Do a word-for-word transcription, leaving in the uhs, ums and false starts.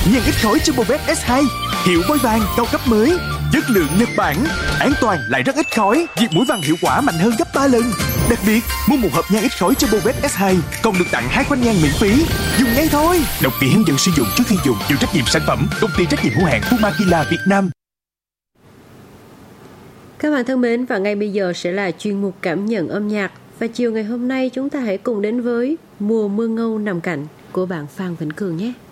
Nhân ít khói Turbo Vest ét hai, hiệu vôi vàng cao cấp mới, chất lượng Nhật Bản, an toàn lại rất ít khói, diệt muỗi vàng hiệu quả mạnh hơn gấp ba lần. Đặc biệt, mua một hộp nhang ít khói Turbo Vest ét hai còn được tặng hai khoanh nhang miễn phí. Dùng ngay thôi. Đọc kỹ hướng dẫn sử dụng trước khi dùng. Chịu trách nhiệm sản phẩm Công ty trách nhiệm hữu hạn Fumakila Việt Nam. Các bạn thân mến, và ngay bây giờ sẽ là chuyên mục cảm nhận âm nhạc. Và chiều ngày hôm nay chúng ta hãy cùng đến với Mùa mưa ngâu nằm cạnh của bạn Phan Vĩnh Cường nhé.